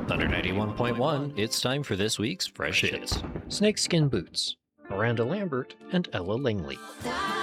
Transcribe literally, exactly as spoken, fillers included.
Thunder ninety-one point one, it's time for this week's Fresh Hits. Snakeskin Boots, Miranda Lambert and Ella Langley.